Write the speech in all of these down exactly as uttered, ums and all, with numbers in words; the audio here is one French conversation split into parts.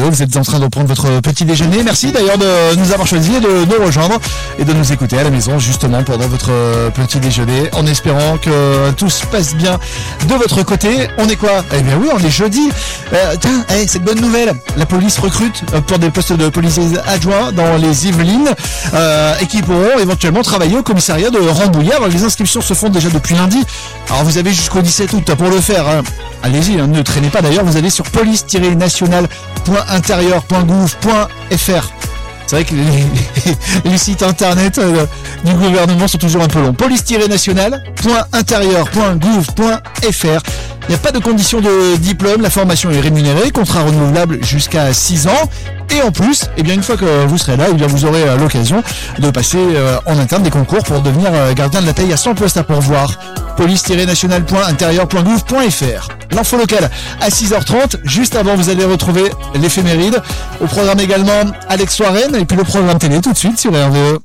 vous êtes en train de prendre votre petit déjeuner. Merci d'ailleurs de nous avoir choisi et de nous rejoindre et de nous écouter à la maison justement pendant votre petit déjeuner, en espérant que tout se passe bien de votre côté. On est quoi? Eh bien oui, on est jeudi. Euh, tiens, hey, c'est une bonne nouvelle. La police recrute pour des postes de policiers adjoints dans les Yvelines euh, et qui pourront éventuellement travailler au commissariat de Rambouillet. Alors les inscriptions se font déjà depuis lundi. Alors vous avez jusqu'au dix-sept août pour le faire. Hein. Allez-y, hein, ne traînez pas. D'ailleurs, vous allez sur police tiret national point intérieur point gouv point f r. C'est vrai que les, les, les sites internet euh, du gouvernement sont toujours un peu longs. police tiret national point intérieur point gouv point f r. Il n'y a pas de condition de diplôme, la formation est rémunérée, contrat renouvelable jusqu'à six ans. Et en plus, eh bien, une fois que vous serez là, eh bien, vous aurez euh, l'occasion de passer euh, en interne des concours pour devenir euh, gardien de la paye à cent postes à pourvoir. police tiret national point intérieur point gouv point f r. L'info locale à six heures trente. Juste avant, vous allez retrouver l'éphéméride. Au programme également, Alex Soiren et puis le programme télé tout de suite sur R V E.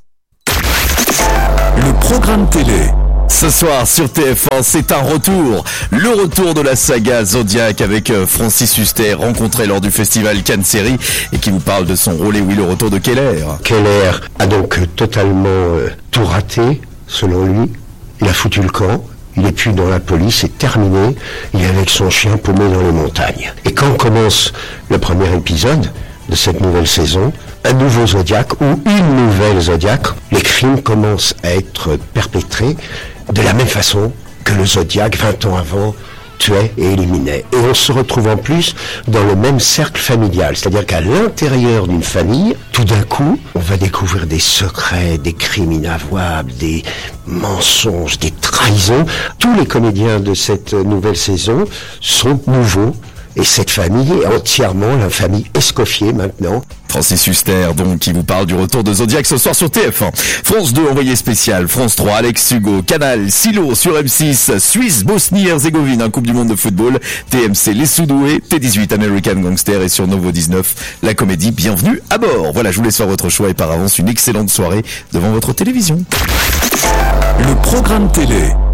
Le programme télé. Ce soir sur T F un, c'est un retour. Le retour de la saga Zodiac avec Francis Huster, rencontré lors du festival Cannes Série et qui vous parle de son rôle. Et oui, le retour de Keller. Keller a donc totalement euh, tout raté, selon lui. Il a foutu le camp. Il est plus dans la police, c'est terminé. Il est avec son chien paumé dans les montagnes. Et quand commence le premier épisode de cette nouvelle saison, un nouveau Zodiac ou une nouvelle Zodiac, les crimes commencent à être perpétrés de la même façon que le Zodiac, vingt ans avant, tuait et éliminait. Et on se retrouve en plus dans le même cercle familial. C'est-à-dire qu'à l'intérieur d'une famille, tout d'un coup, on va découvrir des secrets, des crimes inavouables, des mensonges, des trahisons. Tous les comédiens de cette nouvelle saison sont nouveaux. Et cette famille est entièrement la famille Escoffier maintenant. Francis Huster, donc, qui vous parle du retour de Zodiac ce soir sur T F un. France deux, envoyé spécial. France trois, Alex Hugo. Canal, Silo sur M six. Suisse, Bosnie-Herzégovine, un Coupe du Monde de football. T M C, Les Soudoués. T dix-huit, American Gangster. Et sur Novo dix-neuf, la comédie Bienvenue à bord. Voilà, je vous laisse faire votre choix et par avance, une excellente soirée devant votre télévision. Le programme télé.